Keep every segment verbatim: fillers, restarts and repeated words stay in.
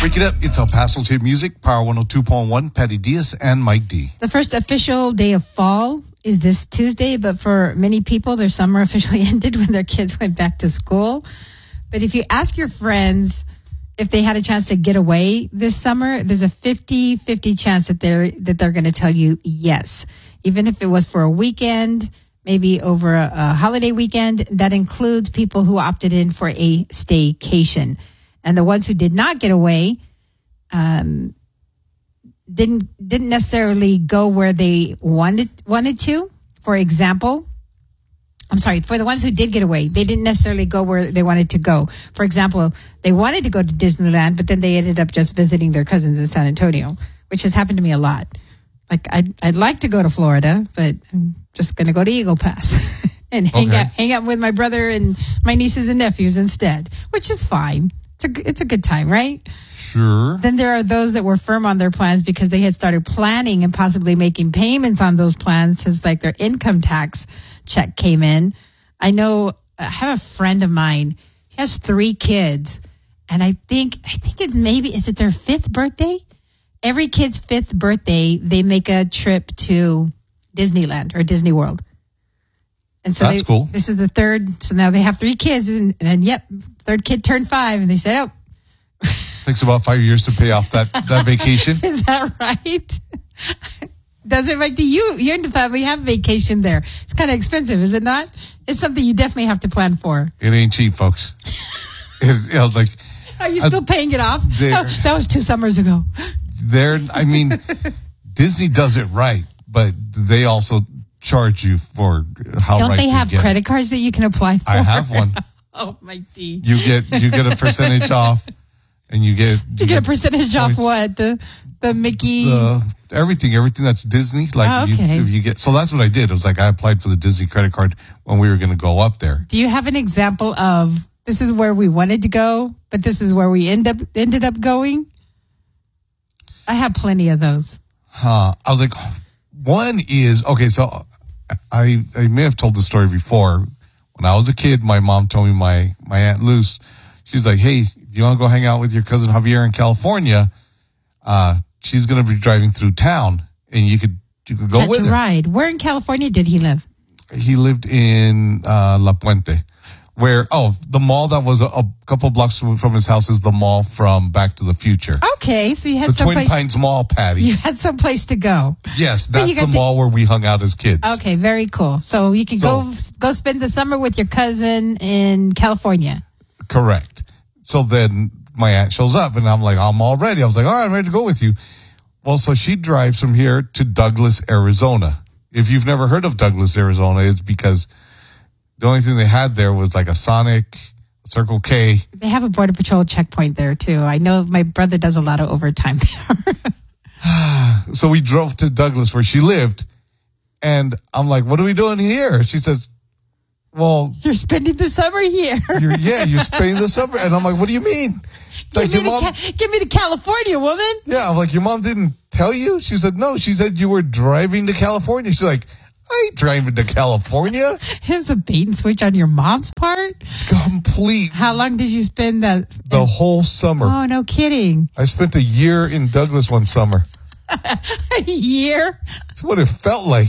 Break it up. It's El Paso's hit music. Power one oh two point one. Patty Diaz and Mike D. The first official day of fall is this Tuesday, but for many people, their summer officially ended when their kids went back to school. But if you ask your friends if they had a chance to get away this summer, there's a fifty-fifty chance that they're that they're going to tell you yes. Even if it was for a weekend, maybe over a, a holiday weekend, that includes people who opted in for a staycation. And the ones who did not get away um, didn't didn't necessarily go where they wanted wanted to. For example, I'm sorry, for the ones who did get away, they didn't necessarily go where they wanted to go. For example, they wanted to go to Disneyland, but then they ended up just visiting their cousins in San Antonio, which has happened to me a lot. Like, I'd, I'd like to go to Florida, but I'm just going to go to Eagle Pass and hang Okay. out hang out with my brother and my nieces and nephews instead, which is fine. It's a, it's a good time, right? Sure. Then there are those that were firm on their plans because they had started planning and possibly making payments on those plans since like their income tax check came in. I know I have a friend of mine. He has three kids, and I think I think it maybe is it their fifth birthday? Every kid's fifth birthday, they make a trip to Disneyland or Disney World. And so That's they, cool. This is the third. So now they have three kids, and, and yep, third kid turned five, and they said, "Oh, Takes about five years to pay off that, that vacation. is that right?" Does it, Mike? Do you, you and the family have vacation there? It's kind of expensive, is it not? It's something you definitely have to plan for. It ain't cheap, folks. It, I was like, Are you still uh, paying it off? there- Oh, that was two summers ago. there. I mean, Disney does it right, but they also charge you for how Don't right they you have get. credit cards that you can apply for? I have one. Oh, my D. You get you get a percentage off, and you get You get a percentage off points. what? The the Mickey. The, everything, everything that's Disney. Like Oh, okay. you, if you get, so that's what I did. It was like I applied for the Disney credit card when we were going to go up there. Do you have an example of this is where we wanted to go, but this is where we end up ended up going? I have plenty of those. Huh. I was like, one is okay. So I I may have told the story before. When I was a kid, my mom told me my my Aunt Luce. She's like, hey, do you want to go hang out with your cousin Javier in California? Uh, she's going to be driving through town, and you could you could go Catch with a her. ride. Where in California did he live? He lived in uh, La Puente, where, oh, the mall that was a, a couple blocks from his house is the mall from Back to the Future. Okay, so you had The some Twin place, Pines Mall, Patty. you had some place to go. Yes, But you that's the got to- mall where we hung out as kids. Okay, very cool. So you can So- go go spend the summer with your cousin in California. Correct. So then my aunt shows up, and I'm like, I'm all ready. I was like, all right, I'm ready to go with you. Well, so she drives from here to Douglas, Arizona. If you've never heard of Douglas, Arizona, it's because the only thing they had there was like a Sonic, a Circle K. They have a Border Patrol checkpoint there, too. I know my brother does a lot of overtime there. So we drove to Douglas where she lived, and I'm like, what are we doing here? She said, well, You're spending the summer here. you're, yeah, you're spending the summer. And I'm like, what do you mean? Give, Like, me your to mom, Ca- give me to California, woman. yeah, I'm like, your mom didn't tell you? She said, no. She said you were driving to California. She's like, I ain't driving to California. Here's a bait and switch on your mom's part. Complete How long did you spend that? the whole summer. Oh, no kidding. I spent a year in Douglas one summer. A year? That's what it felt like.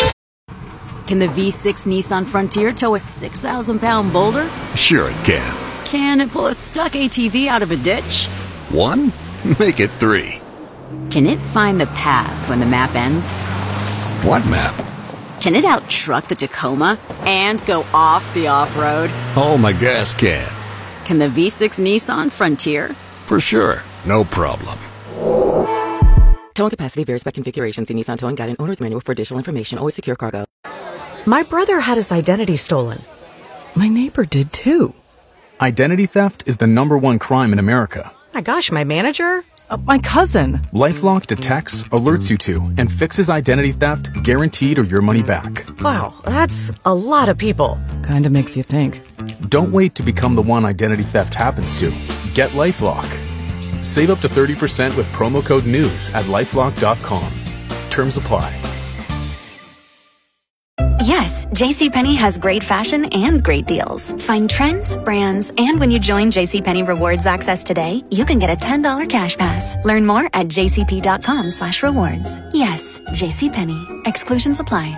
Can the V six Nissan Frontier tow a six thousand pound boulder? Sure it can. Can it pull a stuck A T V out of a ditch? One? Make it three. Can it find the path when the map ends? What map? Can it out-truck the Tacoma and go off the off-road? Oh, my gas can. Can the V six Nissan Frontier? For sure. No problem. Towing capacity varies by configuration. See Nissan Towing Guide and Owner's Manual for additional information. Always secure cargo. My brother had his identity stolen. My neighbor did too. Identity theft is the number one crime in America. My gosh, my manager? Uh, my cousin. LifeLock detects, alerts you to, and fixes identity theft guaranteed or your money back. Wow, that's a lot of people. Kinda makes you think. Don't wait to become the one identity theft happens to. Get LifeLock. Save up to thirty percent with promo code NEWS at lifelock dot com. Terms apply. Yes, JCPenney has great fashion and great deals. Find trends, brands, and when you join JCPenney Rewards Access today, you can get a ten dollars cash pass. Learn more at jcp.com slash rewards. Yes, JCPenney. Exclusions apply.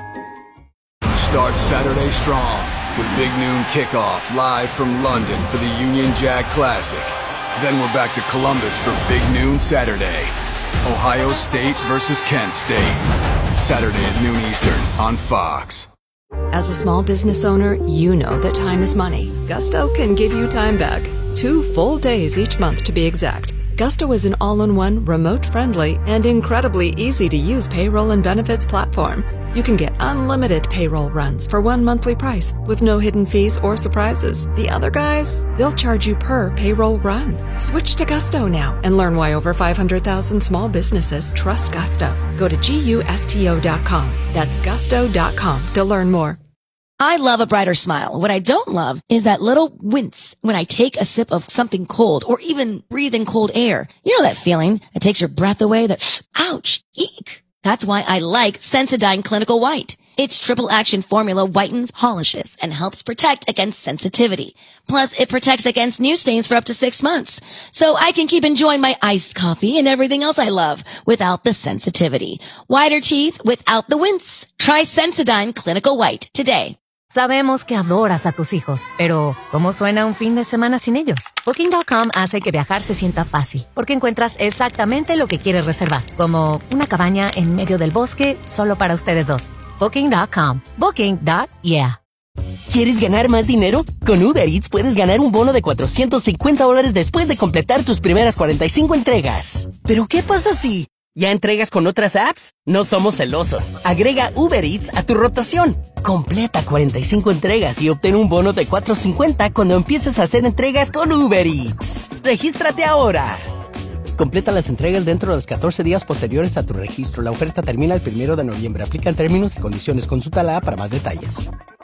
Start Saturday strong with Big Noon Kickoff live from London for the Union Jack Classic. Then we're back to Columbus for Big Noon Saturday. Ohio State versus Kent State. Saturday at noon Eastern on Fox. As a small business owner, you know that time is money. Gusto can give you time back. Two full days each month to be exact. Gusto is an all-in-one, remote-friendly, and incredibly easy-to-use payroll and benefits platform. You can get unlimited payroll runs for one monthly price with no hidden fees or surprises. The other guys, they'll charge you per payroll run. Switch to Gusto now and learn why over five hundred thousand small businesses trust Gusto. Go to gusto dot com. That's gusto dot com to learn more. I love a brighter smile. What I don't love is that little wince when I take a sip of something cold or even breathe in cold air. You know that feeling that takes your breath away, that, ouch, eek. That's why I like Sensodyne Clinical White. Its triple action formula whitens, polishes, and helps protect against sensitivity. Plus, it protects against new stains for up to six months. So I can keep enjoying my iced coffee and everything else I love without the sensitivity. Whiter teeth without the wince. Try Sensodyne Clinical White today. Sabemos que adoras a tus hijos, pero ¿cómo suena un fin de semana sin ellos? Booking punto com hace que viajar se sienta fácil, porque encuentras exactamente lo que quieres reservar, como una cabaña en medio del bosque solo para ustedes dos. Booking punto com. Booking. Yeah. ¿Quieres ganar más dinero? Con Uber Eats puedes ganar un bono de cuatrocientos cincuenta dólares después de completar tus primeras cuarenta y cinco entregas. ¿Pero qué pasa si ya entregas con otras apps? No somos celosos. Agrega Uber Eats a tu rotación. Completa cuarenta y cinco entregas y obtén un bono de cuatrocientos cincuenta cuando empieces a hacer entregas con Uber Eats. ¡Regístrate ahora! Completa las entregas dentro de los catorce días posteriores a tu registro. La oferta termina el primero de noviembre. Aplican términos y condiciones. Consulta la app para más detalles.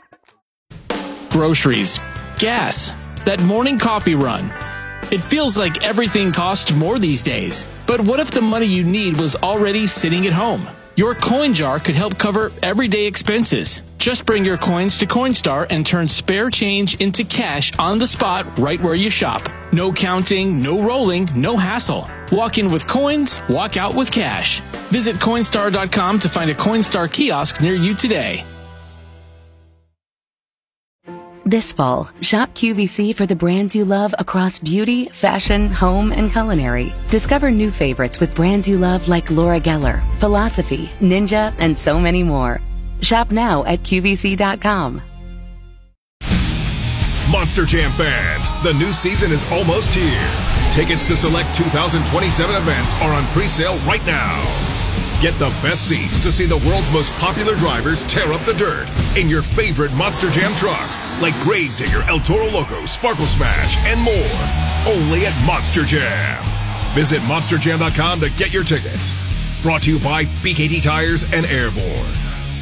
Groceries. Gas. That morning coffee run. It feels like everything costs more these days. But what if the money you need was already sitting at home? Your coin jar could help cover everyday expenses. Just bring your coins to Coinstar and turn spare change into cash on the spot right where you shop. No counting, no rolling, no hassle. Walk in with coins, walk out with cash. Visit Coinstar dot com to find a Coinstar kiosk near you today. This fall, shop Q V C for the brands you love across beauty, fashion, home, and culinary. Discover new favorites with brands you love like Laura Geller, Philosophy, Ninja, and so many more. Shop now at Q V C dot com. Monster Jam fans, the new season is almost here. Tickets to select two thousand twenty-seven events are on pre-sale right now. Get the best seats to see the world's most popular drivers tear up the dirt in your favorite Monster Jam trucks, like Gravedigger, El Toro Loco, Sparkle Smash, and more. Only at Monster Jam. Visit monster jam dot com to get your tickets. Brought to you by B K T Tires and Airborne.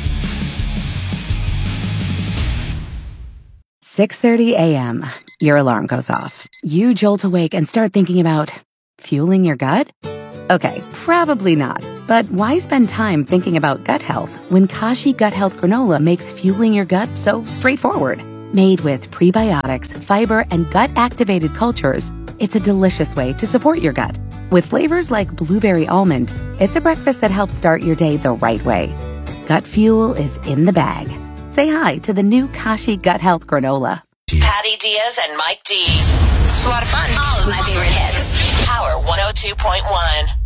six thirty a.m. Your alarm goes off. You jolt awake and start thinking about fueling your gut? Okay, probably not. But why spend time thinking about gut health when Kashi Gut Health Granola makes fueling your gut so straightforward? Made with prebiotics, fiber, and gut-activated cultures, it's a delicious way to support your gut. With flavors like blueberry almond, it's a breakfast that helps start your day the right way. Gut fuel is in the bag. Say hi to the new Kashi Gut Health Granola. Patty Diaz and Mike D. It's a lot of fun. All of my favorite hits. Power one oh two point one.